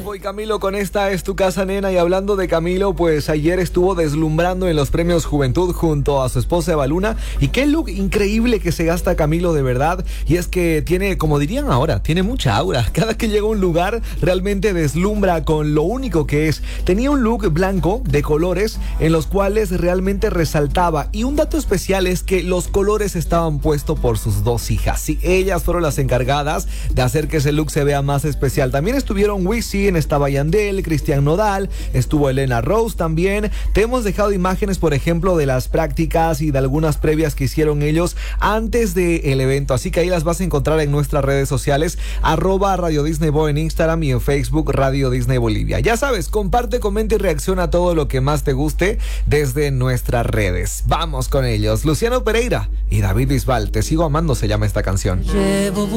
Voy Camilo con Esta es tu casa, nena. Y hablando de Camilo, pues ayer estuvo deslumbrando en los premios Juventud junto a su esposa Eva Luna. Y qué look increíble que se gasta Camilo, de verdad. Y es que tiene, como dirían ahora, tiene mucha aura. Cada que llega a un lugar realmente deslumbra con lo único que es. Tenía un look blanco de colores en los cuales realmente resaltaba. Y un dato especial es que los colores estaban puestos por sus dos hijas. Sí, ellas fueron las encargadas de hacer que ese look se vea más especial. También estuvieron Wisin, estaba Yandel, Cristian Nodal, estuvo Elena Rose también. Te hemos dejado imágenes, por ejemplo, de las prácticas y de algunas previas que hicieron ellos antes del evento, así que ahí las vas a encontrar en nuestras redes sociales, @Radio Disney Bo en Instagram y en Facebook Radio Disney Bolivia. Ya sabes, comparte, comenta y reacciona a todo lo que más te guste desde nuestras redes. Vamos con ellos, Luciano Pereira y David Bisbal, Te sigo amando se llama esta canción. Llevo